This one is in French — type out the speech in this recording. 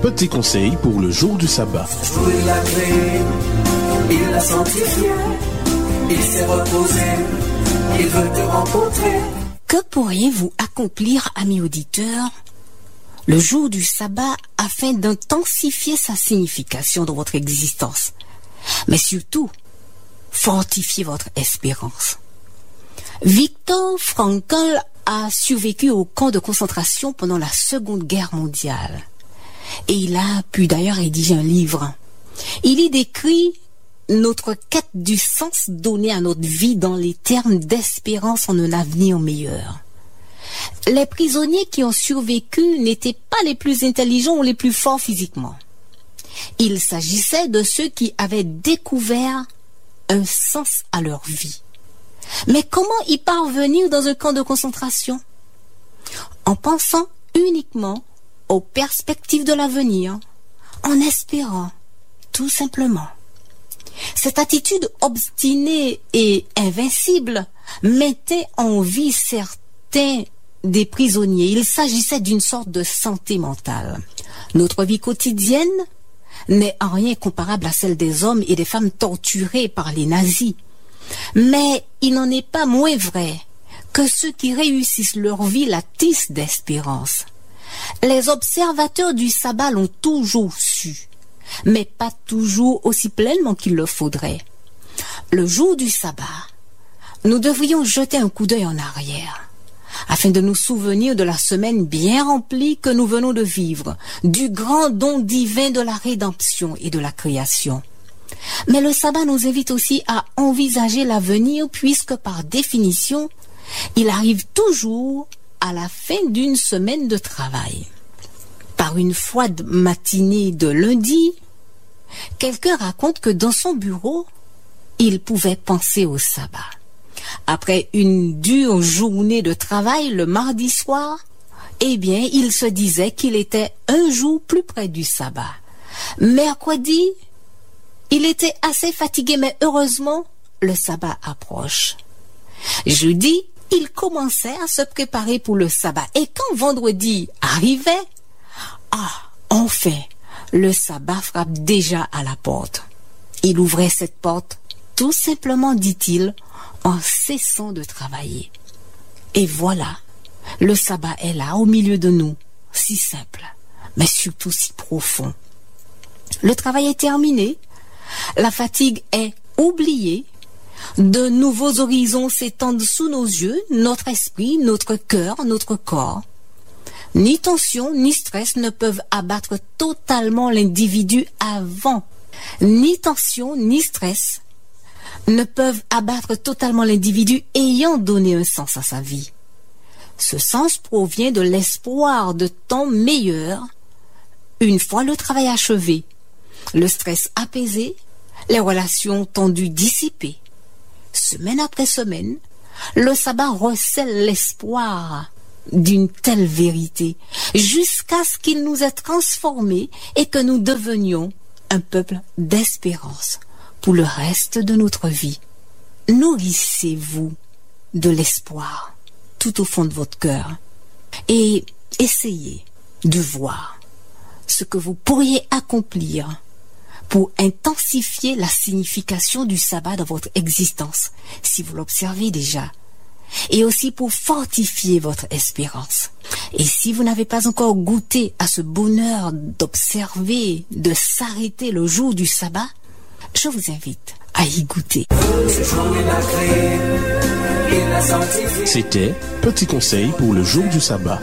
Petit conseil pour le jour du sabbat. Jour il l'a créé, il l'a sanctifié, il s'est reposé, il veut te rencontrer. Que pourriez-vous accomplir, amis auditeurs, le jour du sabbat afin d'intensifier sa signification dans votre existence, mais surtout, fortifier votre espérance? Viktor Frankl a survécu au camp de concentration pendant la Seconde Guerre mondiale. Et il a pu d'ailleurs rédiger un livre. Il y décrit notre quête du sens donné à notre vie dans les termes d'espérance en un avenir meilleur. Les prisonniers qui ont survécu n'étaient pas les plus intelligents ou les plus forts physiquement. Il s'agissait de ceux qui avaient découvert un sens à leur vie. Mais comment y parvenir dans un camp de concentration? En pensant uniquement aux perspectives de l'avenir, en espérant, tout simplement. Cette attitude obstinée et invincible mettait en vie certains des prisonniers. Il s'agissait d'une sorte de santé mentale. Notre vie quotidienne n'est en rien comparable à celle des hommes et des femmes torturés par les nazis. Mais il n'en est pas moins vrai que ceux qui réussissent leur vie la tissent d'espérance. Les observateurs du sabbat l'ont toujours su, mais pas toujours aussi pleinement qu'il le faudrait. Le jour du sabbat, nous devrions jeter un coup d'œil en arrière, afin de nous souvenir de la semaine bien remplie que nous venons de vivre, du grand don divin de la rédemption et de la création. Mais le sabbat nous invite aussi à envisager l'avenir, puisque par définition, il arrive toujours à la fin d'une semaine de travail. Par une froide matinée de lundi, quelqu'un raconte que dans son bureau, il pouvait penser au sabbat. Après une dure journée de travail le mardi soir, eh bien, il se disait qu'il était un jour plus près du sabbat. Mercredi, il était assez fatigué, mais heureusement, le sabbat approche. Jeudi, il commençait à se préparer pour le sabbat. Et quand vendredi arrivait, enfin, le sabbat frappe déjà à la porte. Il ouvrait cette porte, tout simplement, dit-il, en cessant de travailler. Et voilà, le sabbat est là, au milieu de nous, si simple, mais surtout si profond. Le travail est terminé, la fatigue est oubliée, de nouveaux horizons s'étendent sous nos yeux, notre esprit, notre cœur, notre corps. Ni tension, ni stress ne peuvent abattre totalement l'individu avant. Ni tension, ni stress ne peuvent abattre totalement l'individu ayant donné un sens à sa vie. Ce sens provient de l'espoir de temps meilleur, une fois le travail achevé, le stress apaisé, les relations tendues dissipées. Semaine après semaine, le sabbat recèle l'espoir d'une telle vérité, jusqu'à ce qu'il nous ait transformés et que nous devenions un peuple d'espérance pour le reste de notre vie. Nourrissez-vous de l'espoir tout au fond de votre cœur et essayez de voir ce que vous pourriez accomplir pour intensifier la signification du sabbat dans votre existence, si vous l'observez déjà, et aussi pour fortifier votre espérance. Et si vous n'avez pas encore goûté à ce bonheur d'observer, de s'arrêter le jour du sabbat, je vous invite à y goûter. C'était Petit conseil pour le jour du sabbat.